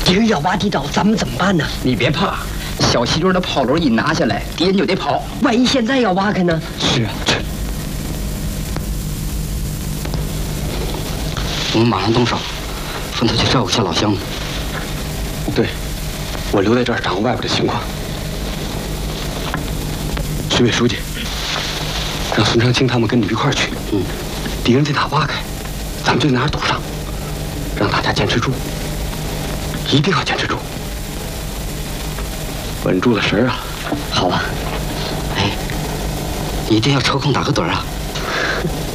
敌人要挖地道，咱们怎么办呢？ 你别怕，小西墩的炮楼一拿下来，敌人就得跑。 万一现在要挖开呢？ 是啊， 我们马上动手，分头去照顾下老乡们。 对，我留在这儿掌握外边的情况。徐委书记，让孙长青他们跟你一块儿去。敌人在哪挖开，咱们就在哪儿堵上，让大家坚持住，一定要坚持住，稳住了神儿啊！ 好啊，哎，你一定要抽空打个盹啊！